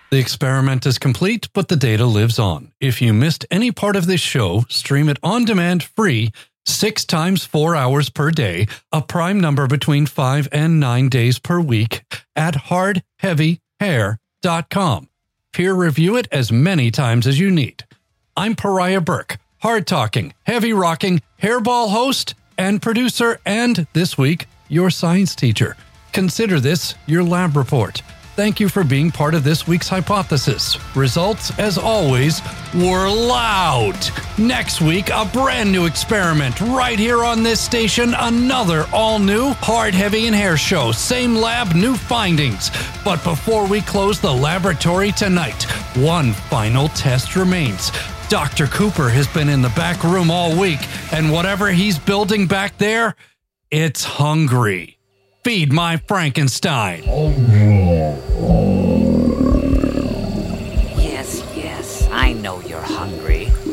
The experiment is complete, but the data lives on. If you missed any part of this show, stream it on demand free 6 times 4 hours per day, a prime number between 5 and 9 days per week at hardheavyhair.com. Peer review it as many times as you need. I'm Pariah Burke, hard-talking, heavy-rocking, hairball host and producer, and this week, your science teacher. Consider this your lab report. Thank you for being part of this week's hypothesis. Results, as always, were loud. Next week, a brand new experiment right here on this station. Another all-new Hard, Heavy, and Hair show. Same lab, new findings. But before we close the laboratory tonight, one final test remains. Dr. Cooper has been in the back room all week, and whatever he's building back there, it's hungry. Feed my Frankenstein. Yes, I know you're hungry.